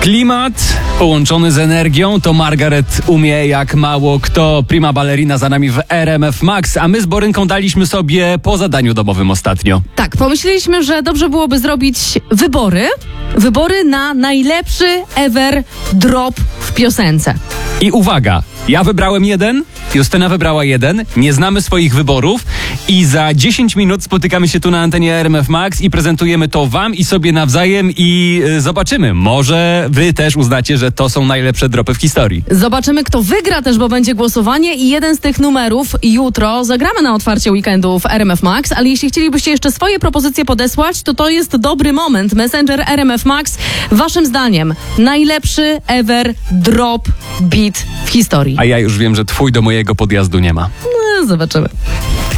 Klimat połączony z energią to Margaret umie jak mało kto. Prima ballerina za nami w RMF Max, a my z Borynką daliśmy sobie po zadaniu domowym ostatnio. Tak, pomyśleliśmy, że dobrze byłoby zrobić wybory na najlepszy ever drop w piosence. I uwaga, ja wybrałem jeden, Justyna wybrała jeden, nie znamy swoich wyborów i za 10 minut spotykamy się tu na antenie RMF Max i prezentujemy to wam i sobie nawzajem i zobaczymy, może wy też uznacie, że to są najlepsze dropy w historii. Zobaczymy, kto wygra też, bo będzie głosowanie i jeden z tych numerów jutro zagramy na otwarcie weekendu w RMF Max, ale jeśli chcielibyście jeszcze swoje propozycje podesłać, to jest dobry moment. Messenger RMF Max, waszym zdaniem najlepszy ever drop beat w historii. A ja już wiem, że twój do mojego podjazdu nie ma. No, zobaczymy.